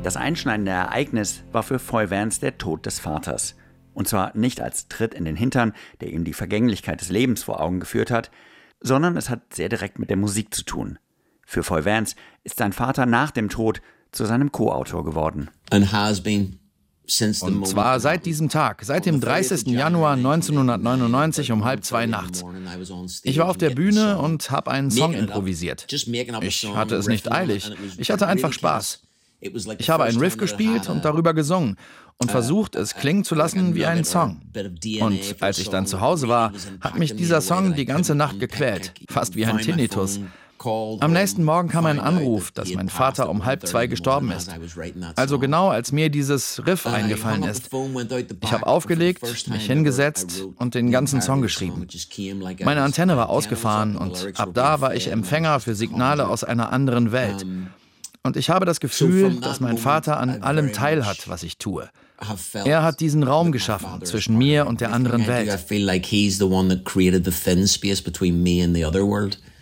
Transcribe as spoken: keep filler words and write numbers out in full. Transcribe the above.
Das einschneidende Ereignis war für Foy Vance der Tod des Vaters. Und zwar nicht als Tritt in den Hintern, der ihm die Vergänglichkeit des Lebens vor Augen geführt hat, sondern es hat sehr direkt mit der Musik zu tun. Für Foy Vance ist sein Vater nach dem Tod zu seinem Co-Autor geworden. Und zwar seit diesem Tag, seit dem dreißigsten Januar neunzehnhundertneunundneunzig um halb zwei nachts. Ich war auf der Bühne und habe einen Song improvisiert. Ich hatte es nicht eilig, ich hatte einfach Spaß. Ich habe einen Riff gespielt und darüber gesungen und versucht, es klingen zu lassen wie einen Song. Und als ich dann zu Hause war, hat mich dieser Song die ganze Nacht gequält, fast wie ein Tinnitus. Am nächsten Morgen kam ein Anruf, dass mein Vater um halb zwei gestorben ist. Also genau, als mir dieses Riff eingefallen ist. Ich habe aufgelegt, mich hingesetzt und den ganzen Song geschrieben. Meine Antenne war ausgefahren und ab da war ich Empfänger für Signale aus einer anderen Welt. Und ich habe das Gefühl, dass mein Vater an allem teilhat, was ich tue. Er hat diesen Raum geschaffen zwischen mir und der anderen Welt.